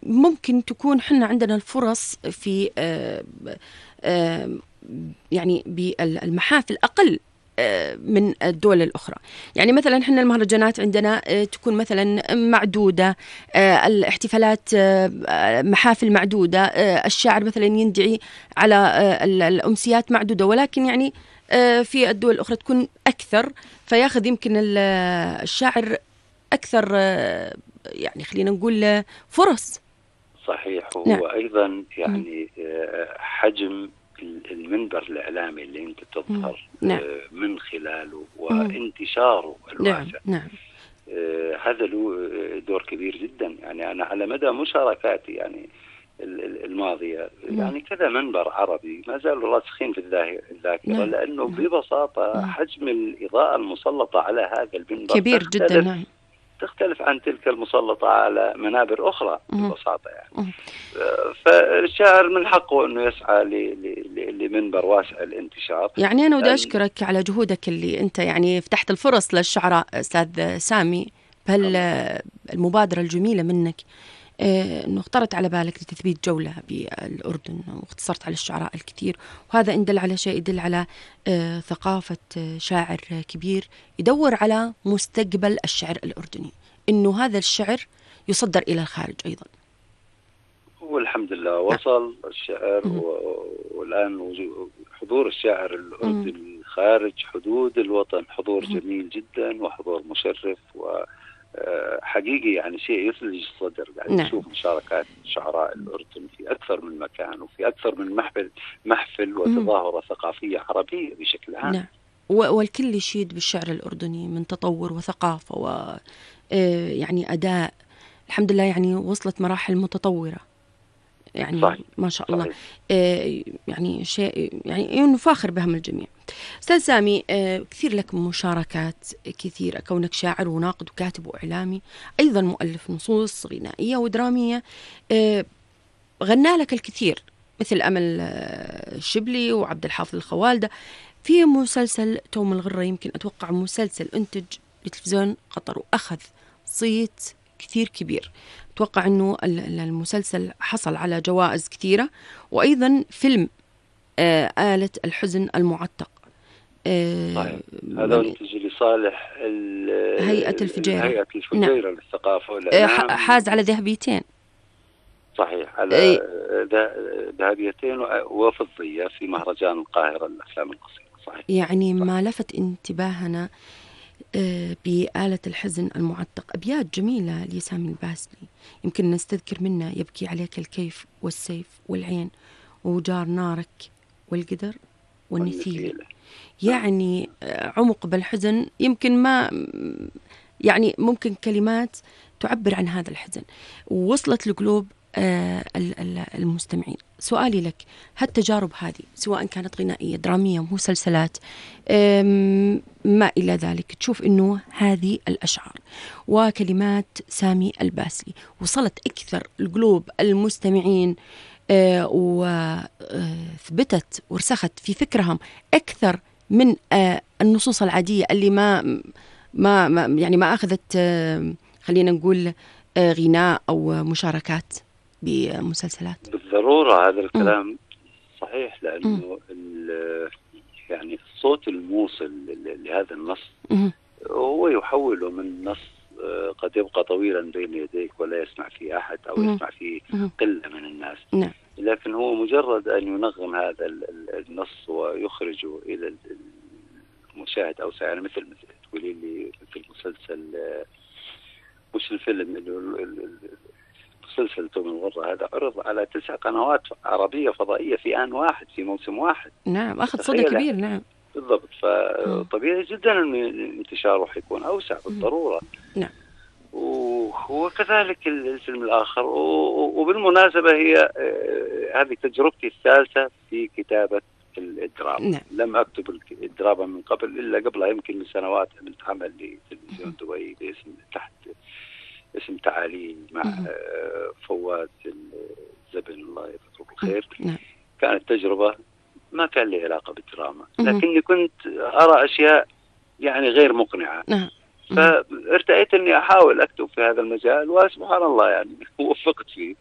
ممكن تكون حنا عندنا الفرص في يعني بالمحافل أقل من الدول الأخرى. يعني مثلا حنا المهرجانات عندنا تكون مثلا معدودة، الاحتفالات محافل معدودة، الشاعر مثلا يندعي على الأمسيات معدودة، ولكن يعني في الدول الأخرى تكون أكثر، فياخذ يمكن الشاعر أكثر يعني خلينا نقول فرص. صحيح. نعم. وهو أيضا يعني حجم المنبر الإعلامي اللي أنت تظهر نعم. من خلاله وانتشاره نعم. الواسع، نعم. هذا له دور كبير جدا. يعني أنا على مدى مشاركاتي يعني الماضية يعني كذا منبر عربي ما زالوا راسخين في الذاكرة، نعم. لأنه ببساطة حجم الإضاءة المسلطة على هذا المنبر كبير جدا. نعم. تختلف عن تلك المسلطة على منابر أخرى ببساطة يعني. فالشاعر من حقه أنه يسعى لمنبر واسع الانتشار. يعني أنا ودي أشكرك على جهودك اللي أنت يعني فتحت الفرص للشعراء أستاذ سامي بهالمبادرة الجميلة منك، أنه اخترت على بالك لتثبيت جولة بالأردن واختصرت على الشعراء الكثير. وهذا إن دل على شيء يدل على ثقافة شاعر كبير يدور على مستقبل الشعر الأردني، أنه هذا الشعر يصدر إلى الخارج أيضا. والحمد لله وصل الشعر والآن حضور الشاعر الأردني خارج حدود الوطن حضور جميل جدا وحضور مشرف وحقيقي يعني شيء يثلج الصدر. يعني نشوف مشاركات شعراء الأردن في أكثر من مكان وفي أكثر من محفل وتظاهرة ثقافية عربية بشكل عام. نعم. والكل يشيد بالشعر الأردني من تطور وثقافة و يعني أداء الحمد لله، يعني وصلت مراحل متطورة يعني صحيح. ما شاء الله. يعني شيء يعني نفاخر بهم الجميع. أستاذ سامي، كثير لك مشاركات كثيرة، كونك شاعر وناقد وكاتب وإعلامي، أيضا مؤلف نصوص غنائية ودرامية. غنى لك الكثير مثل أمل الشبلي وعبد الحافظ الخوالدة. في مسلسل توم الغرة، يمكن أتوقع مسلسل أنتج لتلفزيون قطر وأخذ صيت كثير كبير. أتوقع أنه المسلسل حصل على جوائز كثيرة، وأيضا فيلم آلة الحزن المعتق هذا منتج لصالح هيئة الفجيرة. نعم. للثقافة والإعلام، حاز على ذهبيتين. صحيح، على ذهبيتين وفضية في مهرجان القاهرة للأفلام القصيرة. صحيح. يعني ما لفت انتباهنا بآلة الحزن المعتق أبيات جميلة لسامي الباسلي، يمكن نستذكر منها: يبكي عليك الكيف والسيف والعين وجار نارك والقدر والنثيلة. يعني عمق بالحزن، يمكن ما يعني ممكن كلمات تعبر عن هذا الحزن ووصلت لقلوب المستمعين. سؤالي لك، هالتجارب هذه سواء كانت غنائية درامية مسلسلات ما إلى ذلك، تشوف أنه هذه الأشعار وكلمات سامي الباسلي وصلت أكثر لقلوب المستمعين وثبتت ورسخت في فكرهم أكثر من النصوص العادية اللي ما يعني ما أخذت خلينا نقول غناء أو مشاركات بمسلسلات؟ بالضرورة هذا الكلام صحيح، لأنه يعني الصوت الموصل لهذا النص هو يحوله من نص قد يبقى طويلا بين يديك ولا يسمع فيه أحد أو يسمع فيه قلة من الناس، لكن هو مجرد أن ينغم هذا النص ويخرجه إلى المشاهد أو سائر، مثل تقولي لي مثل مسلسل مش الفيلم، مسلسل توم الغرة هذا عرض على 9 قنوات عربية فضائية في آن واحد في موسم واحد. نعم، أخذ صدى كبير. نعم بالضبط. فطبيعي جدا أن انتشاره حيكون أوسع بالضرورة. نعم. وكذلك الفيلم الآخر. وبالمناسبة هي هذه تجربتي الثالثة في كتابة الدراما. نعم. لم أكتب الدراما من قبل إلا قبلها يمكن من سنوات، عملت عمل لتلفزيون دبي باسم تحت اسم تعاليل مع فواز الزبن الله يذكره بالخير. كانت تجربة ما كان لي علاقة بالدراما، لكني كنت أرى أشياء يعني غير مقنعة. فارتأيت أني أحاول أكتب في هذا المجال، وسبحان الله يعني وفقت فيه.